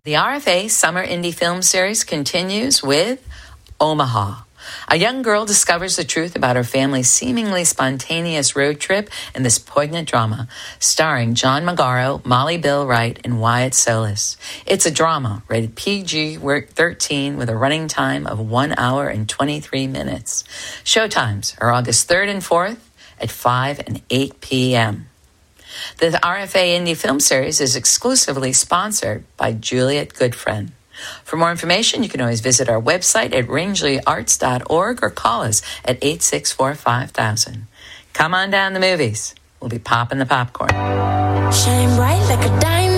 The RFA Summer Indie Film Series continues with Omaha. A young girl discovers the truth about her family's seemingly spontaneous road trip in this poignant drama, starring John Magaro, Molly Bill Wright, and Wyatt Solis. It's a drama, rated PG-13, with a running time of 1 hour and 23 minutes. Showtimes are August 3rd and 4th at 5 and 8 p.m. The RFA Indie Film Series is exclusively sponsored by Juliet Goodfriend. For more information, you can always visit our website at rangeleyarts.org or call us at 864-5000. Come on down to the movies. We'll be popping the popcorn. Shine bright like a diamond.